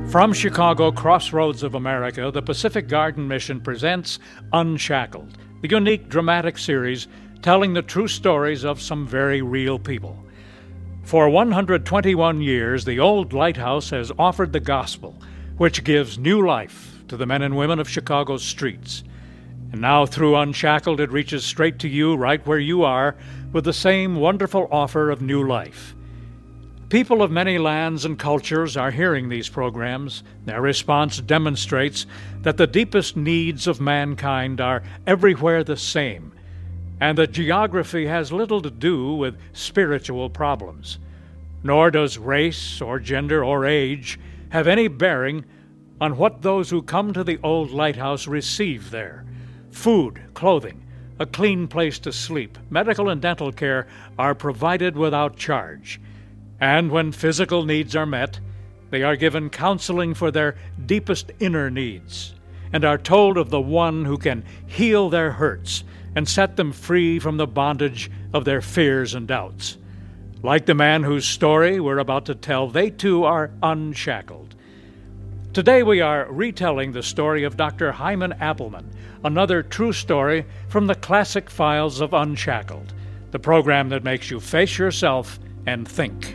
From Chicago, crossroads of America, the Pacific Garden Mission presents Unshackled, the unique dramatic series telling the true stories of some very real people. For 121 years, the old lighthouse has offered the gospel, which gives new life to the men and women of Chicago's streets. And now through Unshackled, it reaches straight to you right where you are with the same wonderful offer of new life. People of many lands and cultures are hearing these programs. Their response demonstrates that the deepest needs of mankind are everywhere the same, and that geography has little to do with spiritual problems. Nor does race or gender or age have any bearing on what those who come to the old lighthouse receive there. Food, clothing, a clean place to sleep, medical and dental care are provided without charge. And when physical needs are met, they are given counseling for their deepest inner needs and are told of the one who can heal their hurts and set them free from the bondage of their fears and doubts. Like the man whose story we're about to tell, they too are unshackled. Today we are retelling the story of Dr. Hyman Appleman, another true story from the classic files of Unshackled, the program that makes you face yourself and think.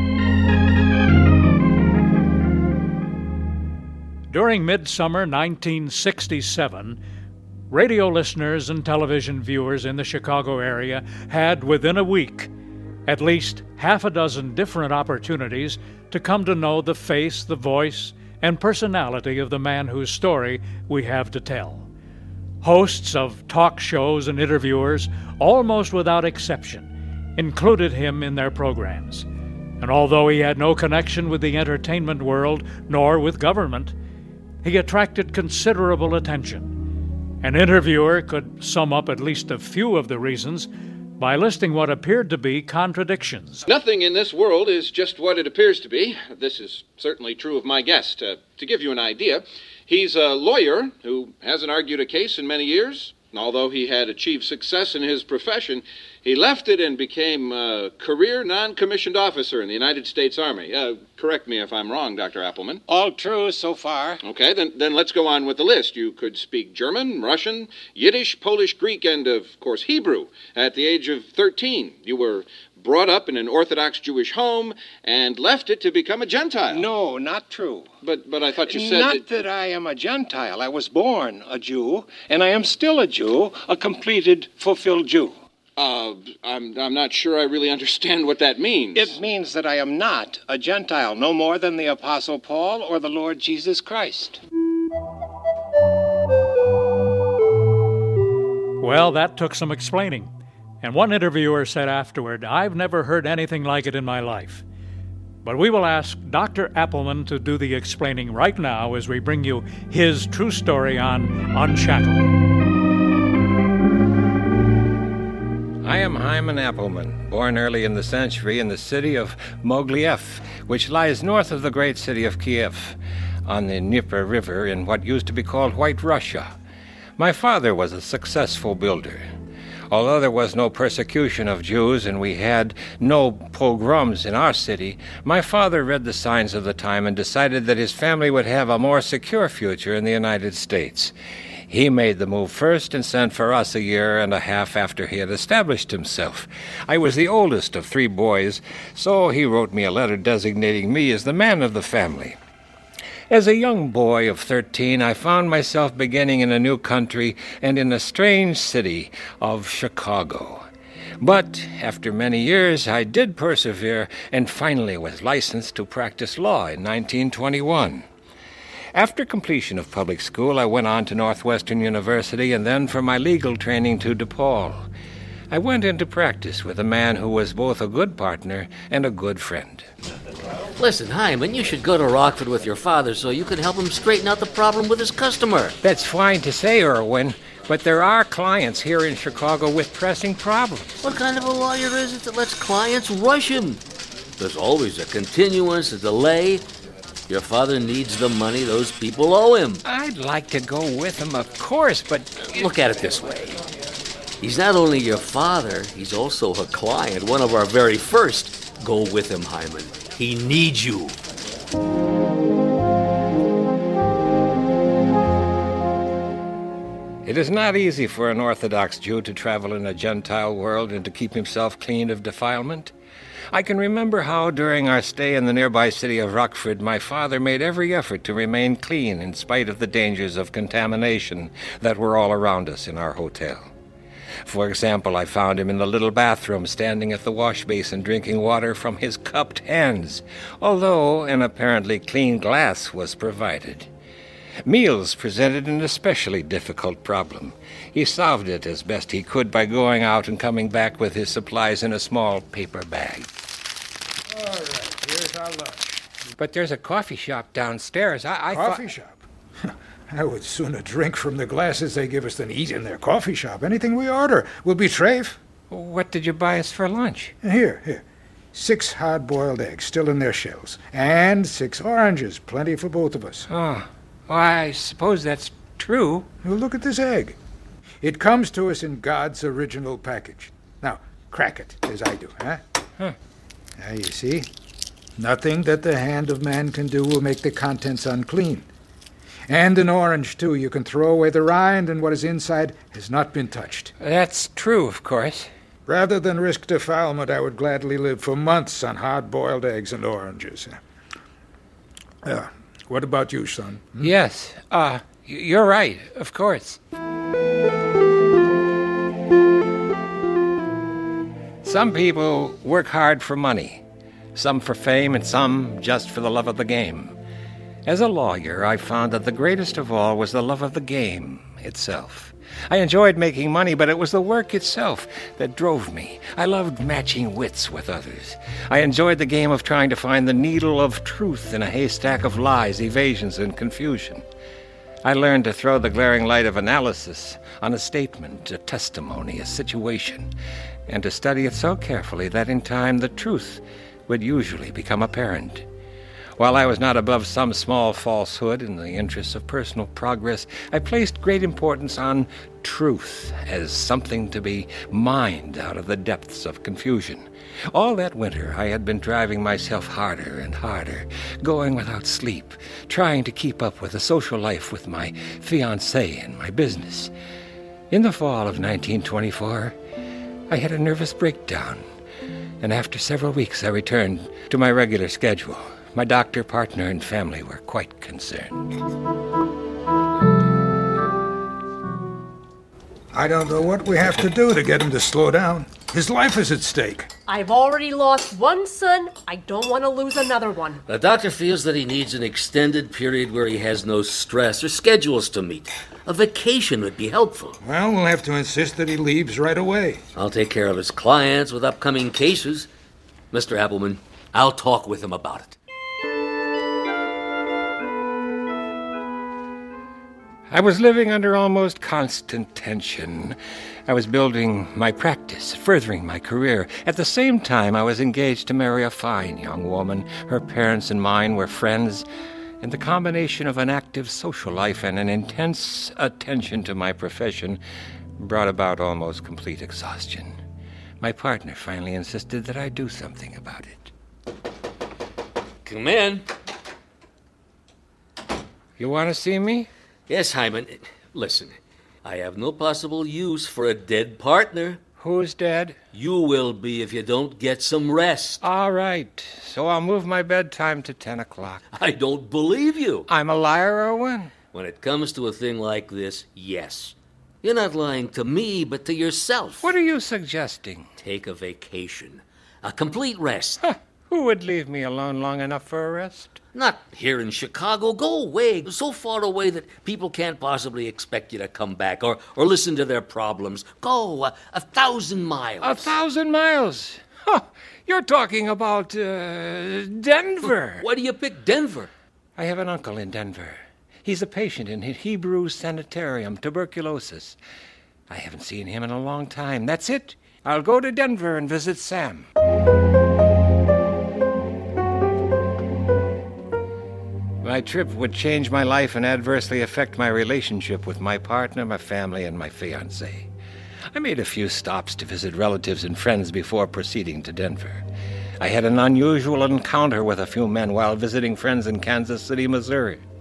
During midsummer 1967, radio listeners and television viewers in the Chicago area had, within a week, at least half a dozen different opportunities to come to know the face, the voice, and personality of the man whose story we have to tell. Hosts of talk shows and interviewers, almost without exception, included him in their programs. And although he had no connection with the entertainment world nor with government, he attracted considerable attention. An interviewer could sum up at least a few of the reasons by listing what appeared to be contradictions. Nothing in this world is just what it appears to be. This is certainly true of my guest. To give you an idea, he's a lawyer who hasn't argued a case in many years. Although he had achieved success in his profession, he left it and became a career non-commissioned officer in the United States Army. Correct me if I'm wrong, Dr. Appleman. All true so far. Okay, then let's go on with the list. You could speak German, Russian, Yiddish, Polish, Greek, and, of course, Hebrew. At the age of 13, you were brought up in an Orthodox Jewish home and left it to become a Gentile. No, not true. But I thought you said Not that I am a Gentile. I was born a Jew, and I am still a Jew, a completed, fulfilled Jew. I'm not sure I really understand what that means. It means that I am not a Gentile, no more than the Apostle Paul or the Lord Jesus Christ. Well, that took some explaining. And one interviewer said afterward, "I've never heard anything like it in my life." But we will ask Dr. Appleman to do the explaining right now as we bring you his true story on Unshackled. I am Hyman Appleman, born early in the century in the city of Mogilev, which lies north of the great city of Kiev, on the Dnieper River in what used to be called White Russia. My father was a successful builder. Although there was no persecution of Jews and we had no pogroms in our city, my father read the signs of the time and decided that his family would have a more secure future in the United States. He made the move first and sent for us a year and a half after he had established himself. I was the oldest of 3 boys, so he wrote me a letter designating me as the man of the family. As a young boy of 13, I found myself beginning in a new country and in a strange city of Chicago. But after many years, I did persevere and finally was licensed to practice law in 1921. After completion of public school, I went on to Northwestern University and then for my legal training to DePaul. I went into practice with a man who was both a good partner and a good friend. Listen, Hyman, you should go to Rockford with your father so you can help him straighten out the problem with his customer. That's fine to say, Irwin, but there are clients here in Chicago with pressing problems. What kind of a lawyer is it that lets clients rush him? There's always a continuance, a delay. Your father needs the money those people owe him. I'd like to go with him, of course, but... Look at it this way. He's not only your father, he's also a client, one of our very first. Go with him, Hyman. He needs you. It is not easy for an Orthodox Jew to travel in a Gentile world and to keep himself clean of defilement. I can remember how, during our stay in the nearby city of Rockford, my father made every effort to remain clean in spite of the dangers of contamination that were all around us in our hotel. For example, I found him in the little bathroom, standing at the wash basin, drinking water from his cupped hands, although an apparently clean glass was provided. Meals presented an especially difficult problem. He solved it as best he could by going out and coming back with his supplies in a small paper bag. All right, here's our lunch. But there's a coffee shop downstairs. I Coffee shop? I would sooner drink from the glasses they give us than eat in their coffee shop. Anything we order will be trafe. What did you buy us for lunch? Here. 6 hard-boiled eggs, still in their shells. And 6 oranges, plenty for both of us. Oh, well, I suppose that's true. Well, look at this egg. It comes to us in God's original package. Now, crack it, as I do, huh? Huh. Now, you see, nothing that the hand of man can do will make the contents unclean. And an orange, too. You can throw away the rind, and what is inside has not been touched. That's true, of course. Rather than risk defilement, I would gladly live for months on hard-boiled eggs and oranges. What about you, son? Yes, you're right, of course. Some people work hard for money, some for fame, and some just for the love of the game. As a lawyer, I found that the greatest of all was the love of the game itself. I enjoyed making money, but it was the work itself that drove me. I loved matching wits with others. I enjoyed the game of trying to find the needle of truth in a haystack of lies, evasions, and confusion. I learned to throw the glaring light of analysis on a statement, a testimony, a situation, and to study it so carefully that in time the truth would usually become apparent. While I was not above some small falsehood in the interests of personal progress, I placed great importance on truth as something to be mined out of the depths of confusion. All that winter I had been driving myself harder and harder, going without sleep, trying to keep up with the social life with my fiancée and my business. In the fall of 1924, I had a nervous breakdown, and after several weeks I returned to my regular schedule. My doctor, partner, and family were quite concerned. I don't know what we have to do to get him to slow down. His life is at stake. I've already lost one son. I don't want to lose another one. The doctor feels that he needs an extended period where he has no stress or schedules to meet. A vacation would be helpful. Well, we'll have to insist that he leaves right away. I'll take care of his clients with upcoming cases. Mr. Appleman, I'll talk with him about it. I was living under almost constant tension. I was building my practice, furthering my career. At the same time, I was engaged to marry a fine young woman. Her parents and mine were friends, and the combination of an active social life and an intense attention to my profession brought about almost complete exhaustion. My partner finally insisted that I do something about it. Come in. You want to see me? Yes, Hyman. Listen, I have no possible use for a dead partner. Who's dead? You will be if you don't get some rest. All right. So I'll move my bedtime to 10 o'clock. I don't believe you. I'm a liar, Owen? When it comes to a thing like this, yes. You're not lying to me, but to yourself. What are you suggesting? Take a vacation. A complete rest. Huh. Who would leave me alone long enough for a rest? Not here in Chicago. Go away, so far away that people can't possibly expect you to come back or listen to their problems. Go 1,000 miles. 1,000 miles? Huh. You're talking about Denver. Why do you pick Denver? I have an uncle in Denver. He's a patient in Hebrew Sanitarium, tuberculosis. I haven't seen him in a long time. That's it. I'll go to Denver and visit Sam. My trip would change my life and adversely affect my relationship with my partner, my family, and my fiancée. I made a few stops to visit relatives and friends before proceeding to Denver. I had an unusual encounter with a few men while visiting friends in Kansas City, Missouri.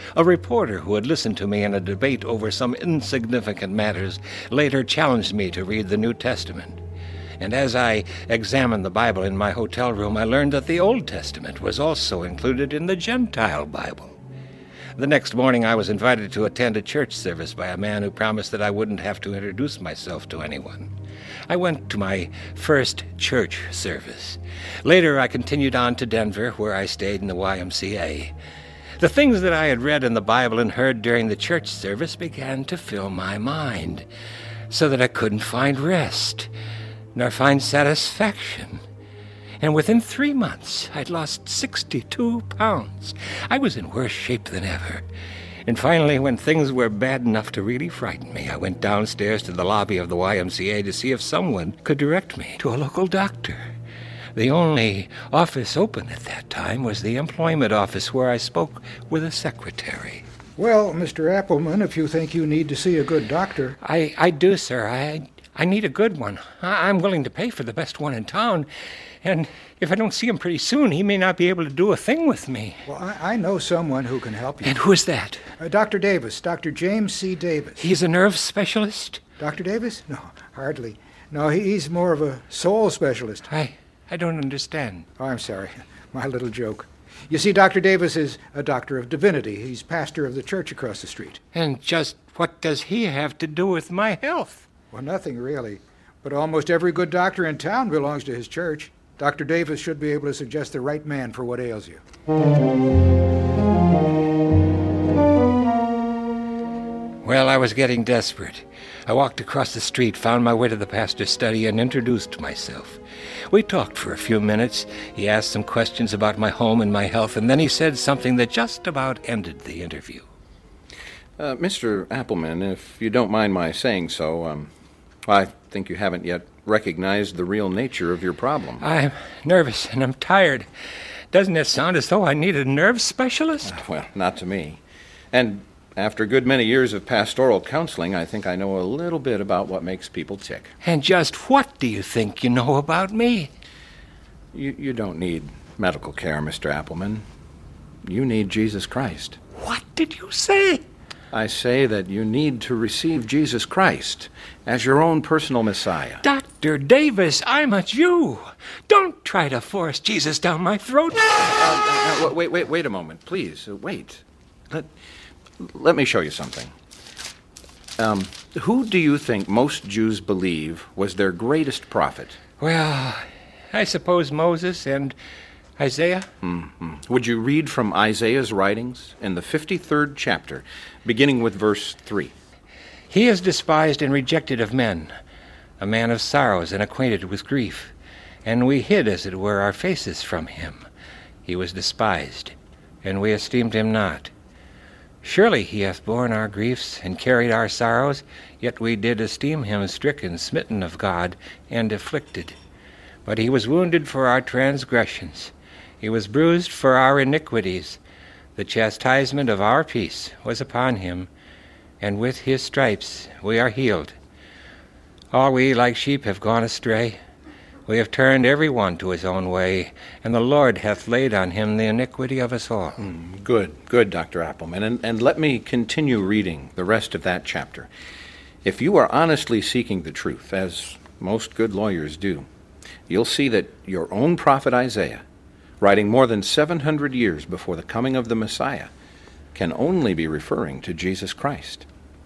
A reporter who had listened to me in a debate over some insignificant matters later challenged me to read the New Testament. And as I examined the Bible in my hotel room, I learned that the Old Testament was also included in the Gentile Bible. The next morning, I was invited to attend a church service by a man who promised that I wouldn't have to introduce myself to anyone. I went to my first church service. Later, I continued on to Denver, where I stayed in the YMCA. The things that I had read in the Bible and heard during the church service began to fill my mind, so that I couldn't find rest, nor find satisfaction. And within 3 months, I'd lost 62 pounds. I was in worse shape than ever. And finally, when things were bad enough to really frighten me, I went downstairs to the lobby of the YMCA to see if someone could direct me to a local doctor. The only office open at that time was the employment office, where I spoke with a secretary. Well, Mr. Appleman, if you think you need to see a good doctor... I do, sir. I need a good one. I'm willing to pay for the best one in town. And if I don't see him pretty soon, he may not be able to do a thing with me. Well, I know someone who can help you. And who is that? Dr. Davis, Dr. James C. Davis. He's a nerve specialist? Dr. Davis? No, hardly. No, he's more of a soul specialist. I don't understand. Oh, I'm sorry. My little joke. You see, Dr. Davis is a doctor of divinity. He's pastor of the church across the street. And just what does he have to do with my health? Well, nothing really. But almost every good doctor in town belongs to his church. Dr. Davis should be able to suggest the right man for what ails you. Well, I was getting desperate. I walked across the street, found my way to the pastor's study, and introduced myself. We talked for a few minutes. He asked some questions about my home and my health, and then he said something that just about ended the interview. Mr. Appleman, if you don't mind my saying so, I think you haven't yet recognized the real nature of your problem. I'm nervous and I'm tired. Doesn't it sound as though I need a nerve specialist? Well, not to me. And after a good many years of pastoral counseling, I think I know a little bit about what makes people tick. And just what do you think you know about me? You don't need medical care, Mr. Appleman. You need Jesus Christ. What did you say? I say that you need to receive Jesus Christ as your own personal Messiah. Dr. Davis, I'm a Jew. Don't try to force Jesus down my throat. Wait a moment, please. Wait. Let me show you something. Who do you think most Jews believe was their greatest prophet? Well, I suppose Moses and Isaiah? Mm-hmm. Would you read from Isaiah's writings in the 53rd chapter, beginning with verse 3? He is despised and rejected of men, a man of sorrows and acquainted with grief. And we hid, as it were, our faces from him. He was despised, and we esteemed him not. Surely he hath borne our griefs and carried our sorrows, yet we did esteem him stricken, smitten of God, and afflicted. But he was wounded for our transgressions. He was bruised for our iniquities. The chastisement of our peace was upon him, and with his stripes we are healed. All we like sheep have gone astray. We have turned every one to his own way, and the Lord hath laid on him the iniquity of us all. Good, Dr. Appleman. And let me continue reading the rest of that chapter. If you are honestly seeking the truth, as most good lawyers do, you'll see that your own prophet Isaiah, writing more than 700 years before the coming of the Messiah, can only be referring to Jesus Christ.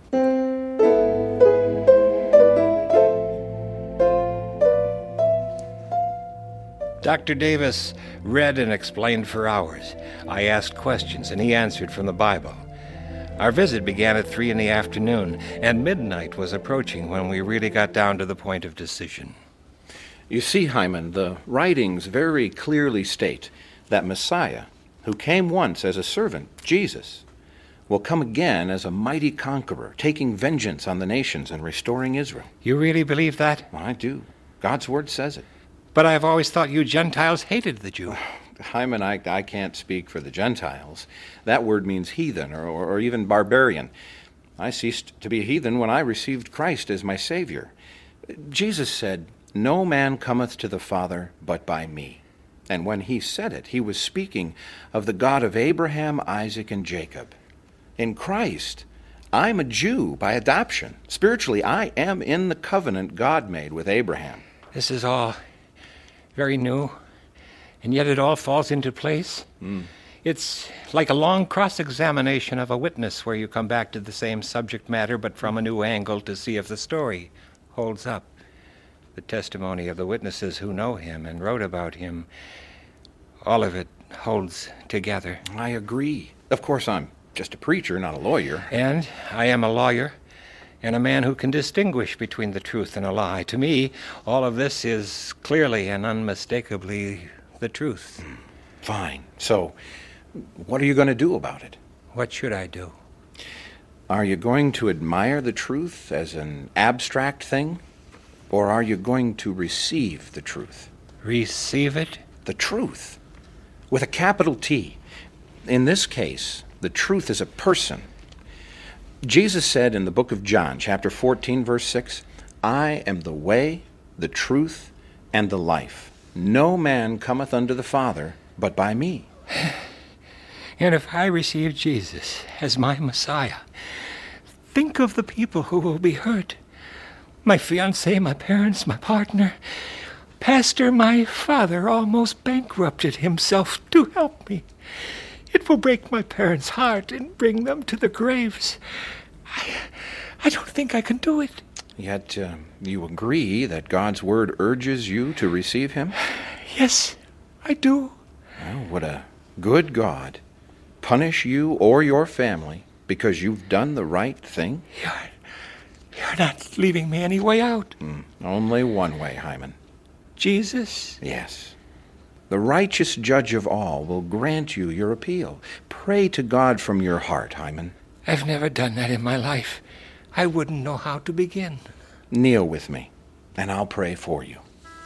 Dr. Davis read and explained for hours. I asked questions, and he answered from the Bible. Our visit began at 3 p.m, and midnight was approaching when we really got down to the point of decision. You see, Hyman, the writings very clearly state that Messiah, who came once as a servant, Jesus, will come again as a mighty conqueror, taking vengeance on the nations and restoring Israel. You really believe that? Well, I do. God's word says it. But I've always thought you Gentiles hated the Jew. Hyman, I can't speak for the Gentiles. That word means heathen or even barbarian. I ceased to be a heathen when I received Christ as my Savior. Jesus said, "No man cometh to the Father but by me." And when he said it, he was speaking of the God of Abraham, Isaac, and Jacob. In Christ, I'm a Jew by adoption. Spiritually, I am in the covenant God made with Abraham. This is all very new, and yet it all falls into place. It's like a long cross-examination of a witness where you come back to the same subject matter but from a new angle to see if the story holds up. The testimony of the witnesses who know him and wrote about him, all of it holds together. I agree. Of course, I'm just a preacher, not a lawyer. And I am a lawyer and a man who can distinguish between the truth and a lie. To me, all of this is clearly and unmistakably the truth. Fine. So, what are you going to do about it? What should I do? Are you going to admire the truth as an abstract thing? Or are you going to receive the truth? Receive it? The truth. With a capital T. In this case, the truth is a person. Jesus said in the book of John, chapter 14, verse 6, I am the way, the truth, and the life. No man cometh unto the Father but by me. And if I receive Jesus as my Messiah, think of the people who will be hurt. My fiancé, my parents, my partner. Pastor, my father almost bankrupted himself to help me. It will break my parents' heart and bring them to the graves. I don't think I can do it. Yet you agree that God's word urges you to receive him? Yes, I do. Well, would a good God punish you or your family because you've done the right thing? You're not leaving me any way out. Only one way, Hyman. Jesus? Yes. The righteous judge of all will grant you your appeal. Pray to God from your heart, Hyman. I've never done that in my life. I wouldn't know how to begin. Kneel with me, and I'll pray for you.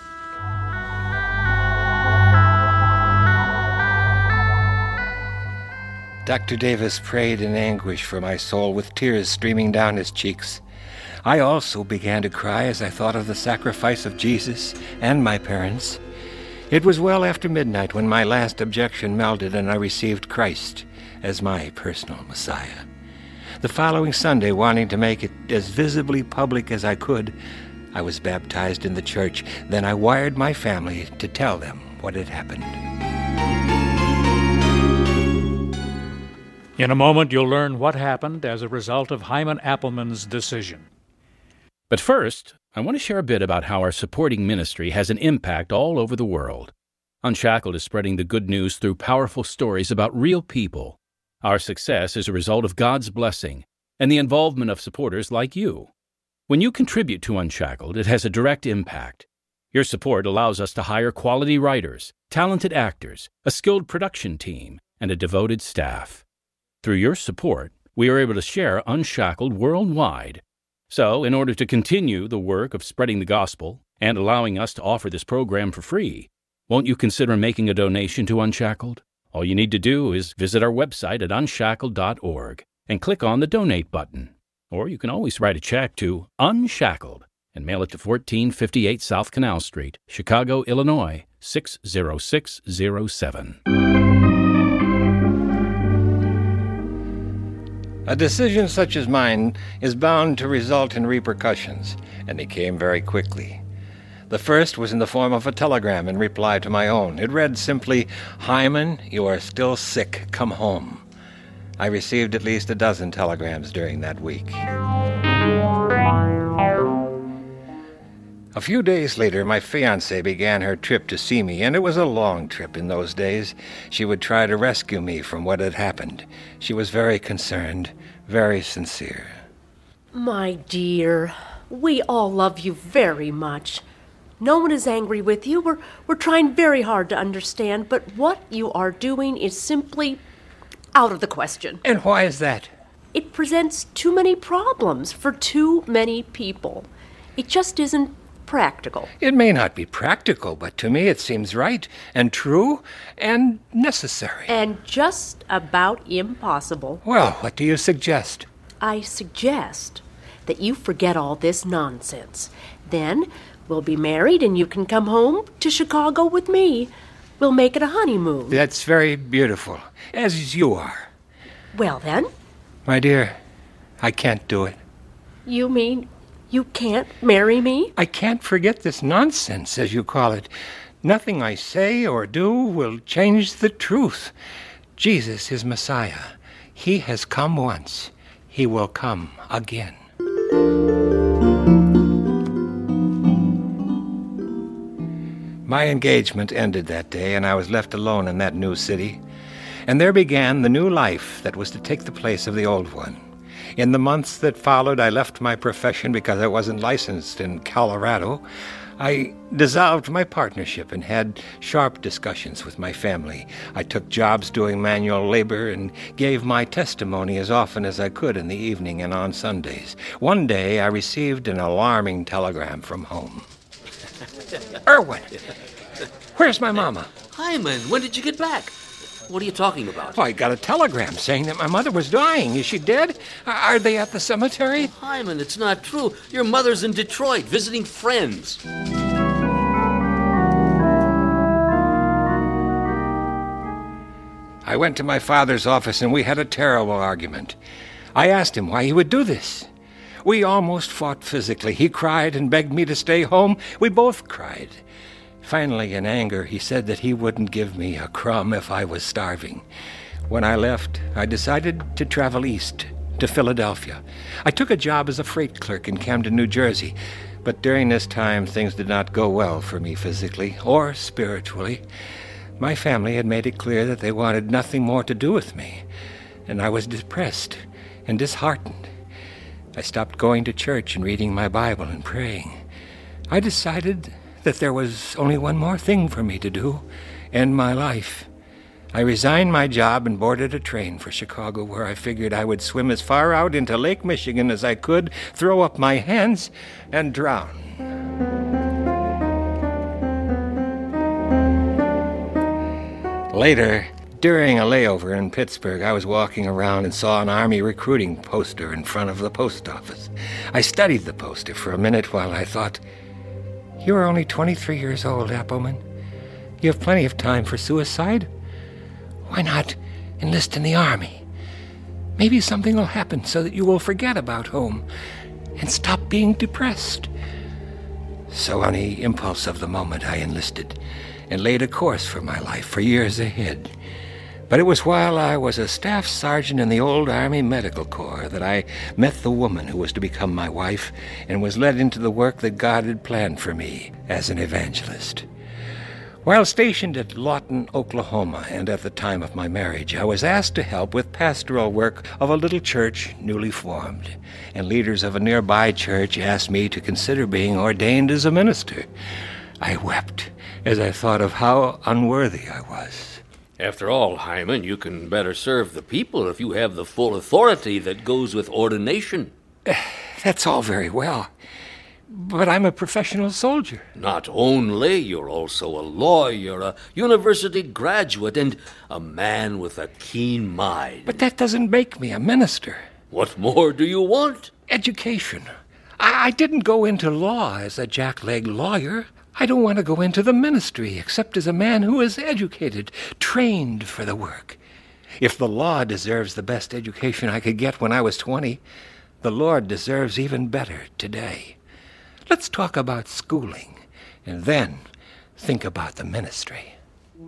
Dr. Davis prayed in anguish for my soul with tears streaming down his cheeks. I also began to cry as I thought of the sacrifice of Jesus and my parents. It was well after midnight when my last objection melted and I received Christ as my personal Messiah. The following Sunday, wanting to make it as visibly public as I could, I was baptized in the church. Then I wired my family to tell them what had happened. In a moment, you'll learn what happened as a result of Hyman Appleman's decision. But first, I want to share a bit about how our supporting ministry has an impact all over the world. Unshackled is spreading the good news through powerful stories about real people. Our success is a result of God's blessing and the involvement of supporters like you. When you contribute to Unshackled, it has a direct impact. Your support allows us to hire quality writers, talented actors, a skilled production team, and a devoted staff. Through your support, we are able to share Unshackled worldwide. So, in order to continue the work of spreading the gospel and allowing us to offer this program for free, won't you consider making a donation to Unshackled? All you need to do is visit our website at unshackled.org and click on the Donate button. Or you can always write a check to Unshackled and mail it to 1458 South Canal Street, Chicago, Illinois, 60607. A decision such as mine is bound to result in repercussions, and they came very quickly. The first was in the form of a telegram in reply to my own. It read simply, Hyman, you are still sick. Come home. I received at least a dozen telegrams during that week. A few days later, my fiancée began her trip to see me, and it was a long trip in those days. She would try to rescue me from what had happened. She was very concerned, very sincere. My dear, we all love you very much. No one is angry with you. We're trying very hard to understand, but what you are doing is simply out of the question. And why is that? It presents too many problems for too many people. It just isn't practical. It may not be practical, but to me it seems right and true and necessary. And just about impossible. Well, what do you suggest? I suggest that you forget all this nonsense. Then we'll be married and you can come home to Chicago with me. We'll make it a honeymoon. That's very beautiful, as you are. Well then, My dear, I can't do it. You mean you can't marry me? I can't forget this nonsense, as you call it. Nothing I say or do will change the truth. Jesus is Messiah. He has come once. He will come again. My engagement ended that day, and I was left alone in that new city. And there began the new life that was to take the place of the old one. In the months that followed, I left my profession because I wasn't licensed in Colorado. I dissolved my partnership and had sharp discussions with my family. I took jobs doing manual labor and gave my testimony as often as I could in the evening and on Sundays. One day, I received an alarming telegram from home. Irwin! Where's my mama? Hyman, when did you get back? What are you talking about? Oh, I got a telegram saying that my mother was dying. Is she dead? Are they at the cemetery? Hyman, it's not true. Your mother's in Detroit visiting friends. I went to my father's office and we had a terrible argument. I asked him why he would do this. We almost fought physically. He cried and begged me to stay home. We both cried. Finally, in anger, he said that he wouldn't give me a crumb if I was starving. When I left, I decided to travel east to Philadelphia. I took a job as a freight clerk in Camden, New Jersey. But during this time, things did not go well for me physically or spiritually. My family had made it clear that they wanted nothing more to do with me, and I was depressed and disheartened. I stopped going to church and reading my Bible and praying. I decided that there was only one more thing for me to do, end my life. I resigned my job and boarded a train for Chicago, where I figured I would swim as far out into Lake Michigan as I could, throw up my hands, and drown. Later, during a layover in Pittsburgh, I was walking around and saw an Army recruiting poster in front of the post office. I studied the poster for a minute while I thought, "You are only 23 years old, Appleman. You have plenty of time for suicide. Why not enlist in the Army? Maybe something will happen so that you will forget about home and stop being depressed." So on the impulse of the moment, I enlisted and laid a course for my life for years ahead. But it was while I was a staff sergeant in the old Army Medical Corps that I met the woman who was to become my wife and was led into the work that God had planned for me as an evangelist. While stationed at Lawton, Oklahoma, and at the time of my marriage, I was asked to help with pastoral work of a little church newly formed, and leaders of a nearby church asked me to consider being ordained as a minister. I wept as I thought of how unworthy I was. After all, Hyman, you can better serve the people if you have the full authority that goes with ordination. That's all very well, but I'm a professional soldier. Not only, you're also a lawyer, a university graduate, and a man with a keen mind. But that doesn't make me a minister. What more do you want? Education. I didn't go into law as a jackleg lawyer. I don't want to go into the ministry except as a man who is educated, trained for the work. If the law deserves the best education I could get when I was 20, the Lord deserves even better today. Let's talk about schooling, and then think about the ministry.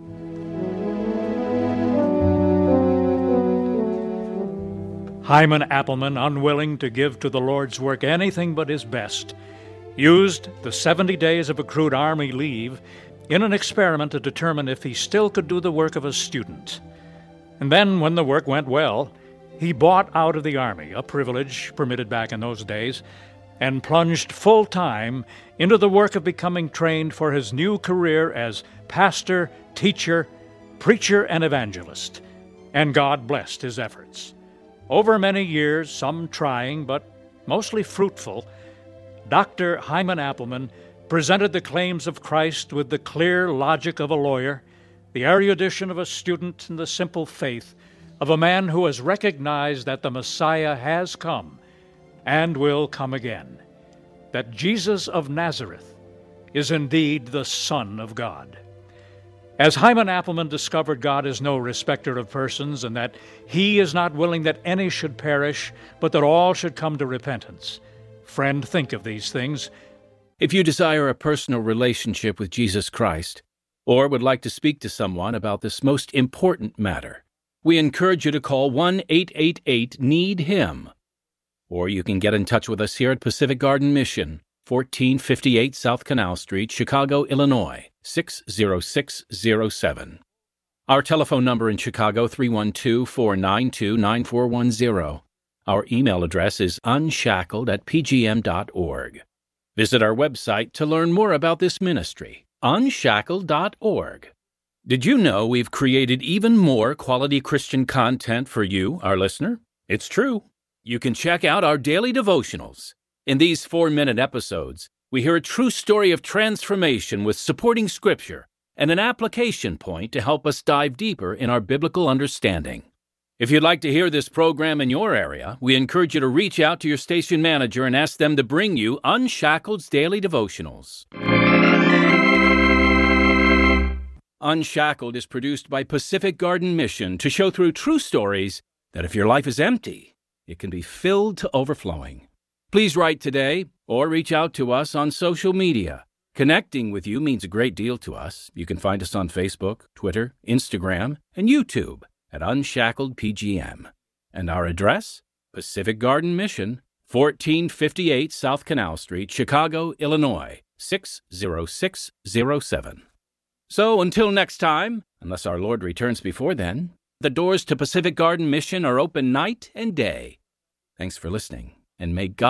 Hyman Appleman, unwilling to give to the Lord's work anything but his best, used the 70 days of accrued Army leave in an experiment to determine if he still could do the work of a student. And then, when the work went well, he bought out of the Army, a privilege permitted back in those days, and plunged full-time into the work of becoming trained for his new career as pastor, teacher, preacher, and evangelist. And God blessed his efforts. Over many years, some trying but mostly fruitful, Dr. Hyman Appleman presented the claims of Christ with the clear logic of a lawyer, the erudition of a student, and the simple faith of a man who has recognized that the Messiah has come and will come again, that Jesus of Nazareth is indeed the Son of God. As Hyman Appleman discovered, God is no respecter of persons, and that He is not willing that any should perish, but that all should come to repentance. Friend, think of these things. If you desire a personal relationship with Jesus Christ, or would like to speak to someone about this most important matter, we encourage you to call 1-888-NEED-HIM. Or you can get in touch with us here at Pacific Garden Mission, 1458 South Canal Street, Chicago, Illinois, 60607. Our telephone number in Chicago, 312-492-9410. Our email address is unshackled@pgm.org. Visit our website to learn more about this ministry, unshackled.org. Did you know we've created even more quality Christian content for you, our listener? It's true. You can check out our daily devotionals. In these 4-minute episodes, we hear a true story of transformation with supporting scripture and an application point to help us dive deeper in our biblical understanding. If you'd like to hear this program in your area, we encourage you to reach out to your station manager and ask them to bring you Unshackled's Daily Devotionals. Unshackled is produced by Pacific Garden Mission to show through true stories that if your life is empty, it can be filled to overflowing. Please write today or reach out to us on social media. Connecting with you means a great deal to us. You can find us on Facebook, Twitter, Instagram, and YouTube at Unshackled PGM. And our address? Pacific Garden Mission, 1458 South Canal Street, Chicago, Illinois, 60607. So until next time, unless our Lord returns before then, the doors to Pacific Garden Mission are open night and day. Thanks for listening, and may God